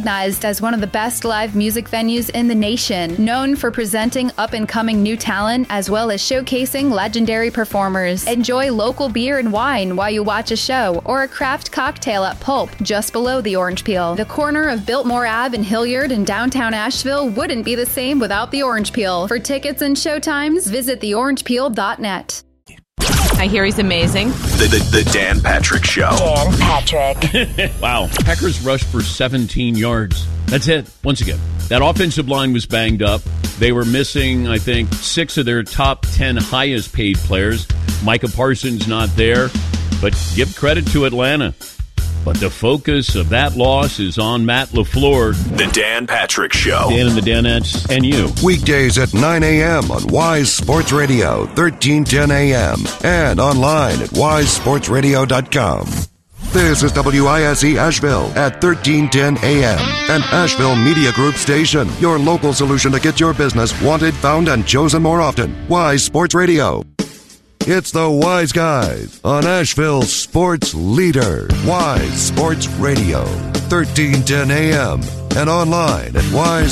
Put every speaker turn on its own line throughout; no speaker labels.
recognized as one of the best live music venues in the nation, known for presenting up-and-coming new talent as well as showcasing legendary performers. Enjoy local beer and wine while you watch a show or a craft cocktail at Pulp, just below the Orange Peel. The corner of Biltmore Ave and Hilliard in downtown Asheville wouldn't be the same without the Orange Peel. For tickets and showtimes, visit theorangepeel.net.
I hear he's amazing.
The Dan Patrick Show.
Dan Patrick.
Wow. Packers rushed for 17 yards. That's it. Once again, that offensive line was banged up. They were missing, I think, 6 of their top 10 highest paid players. Micah Parsons not there. But give credit to Atlanta. But the focus of that loss is on Matt LaFleur.
The Dan Patrick Show.
Dan and the Danettes and you.
Weekdays at 9 a.m. on Wise Sports Radio, 1310 a.m. And online at wisesportsradio.com. This is WISE Asheville at 1310 a.m. An Asheville Media Group station. Your local solution to get your business wanted, found, and chosen more often. Wise Sports Radio. It's the Wise Guys on Asheville's sports leader, Wise Sports Radio, 1310 a.m. and online at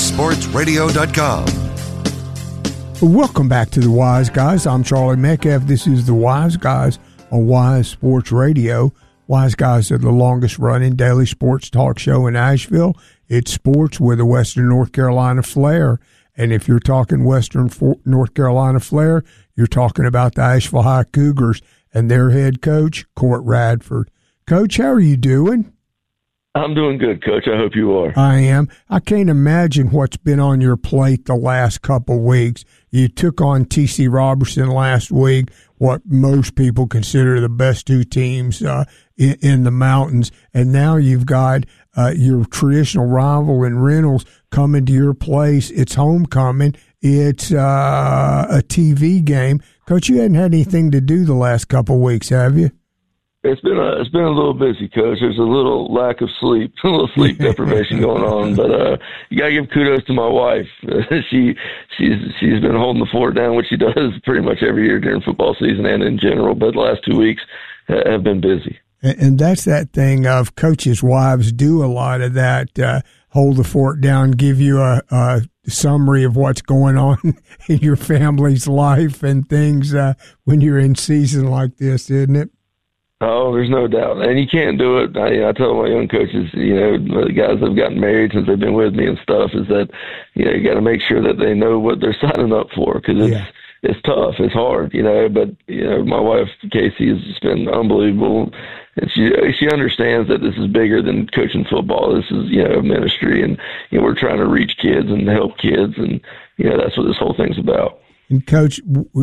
wisesportsradio.com.
Welcome back to the Wise Guys. I'm Charlie Metcalf. This is the Wise Guys on Wise Sports Radio. Wise Guys are the longest-running daily sports talk show in Asheville. It's sports with a Western North Carolina flair. And if you're talking Western North Carolina flair, you're talking about the Asheville High Cougars and their head coach, Court Radford. Coach, how are you doing?
I'm doing good, Coach. I hope you are.
I am. I can't imagine what's been on your plate the last couple of weeks. You took on TC Robertson last week, what most people consider the best two teams in the mountains, and now you've got your traditional rival in Reynolds coming to your place. It's homecoming. It's a TV game. Coach, you hadn't had anything to do the last couple of weeks, have you?
It's been a little busy, Coach. There's a little lack of sleep, a little sleep deprivation going on. But you gotta give kudos to my wife. She's been holding the fort down, which she does pretty much every year during football season and in general. But the last 2 weeks have been busy. And
that's that thing of coaches' wives do a lot of that. Hold the fort down, give you a summary of what's going on in your family's life and things when you're in season like this, isn't it?
Oh, there's no doubt. And you can't do it. I tell my young coaches, the guys that have gotten married since they've been with me and stuff, is that, you got to make sure that they know what they're signing up for, because it's tough. It's hard, but, my wife, Casey, has just been unbelievable. And she understands that this is bigger than coaching football. This is, ministry, and, we're trying to reach kids and help kids. And, that's what this whole thing's about.
And Coach,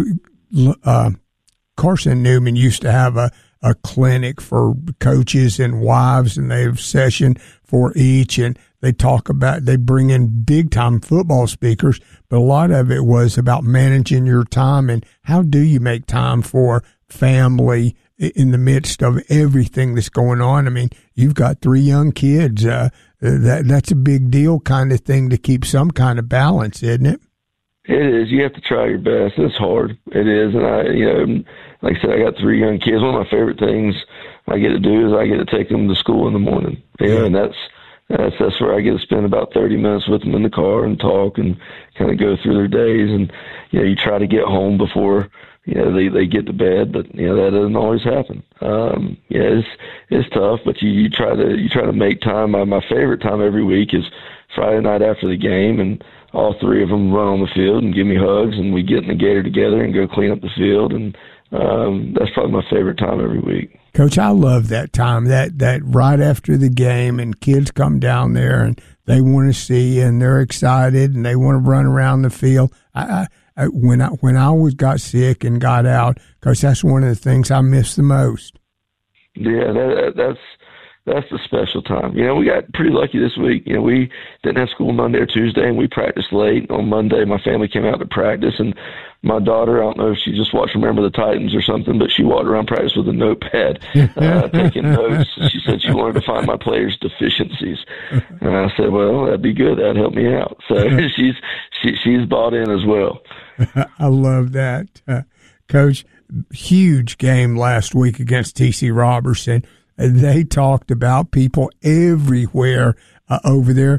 Carson Newman used to have a clinic for coaches and wives, and they have a session for each, and they bring in big time football speakers, but a lot of it was about managing your time and how do you make time for family in the midst of everything that's going on. I mean, you've got 3 young kids. That's a big deal kind of thing to keep some kind of balance, isn't it?
It is. You have to try your best. It's hard. It is. And like I said, I got 3 young kids. One of my favorite things I get to do is I get to take them to school in the morning. And that's where I get to spend about 30 minutes with them in the car and talk and kind of go through their days. And, you try to get home before, they get to bed, but, that doesn't always happen. It's tough, but you try to make time. My favorite time every week is Friday night after the game, and all 3 of them run on the field and give me hugs, and we get in the gator together and go clean up the field. And that's probably my favorite time every week.
Coach, I love that time, that right after the game, and kids come down there and they want to see you and they're excited and they want to run around the field. When I always got sick and got out, because that's one of the things I miss the most.
Yeah, that's the special time. We got pretty lucky this week. We didn't have school Monday or Tuesday, and we practiced late. On Monday, my family came out to practice, and my daughter, I don't know if she just watched Remember the Titans or something, but she walked around practice with a notepad taking notes. She said she wanted to find my players' deficiencies. And I said, well, that'd be good. That'd help me out. So she's bought in as well.
I love that. Coach, huge game last week against TC Robertson. They talked about people everywhere over there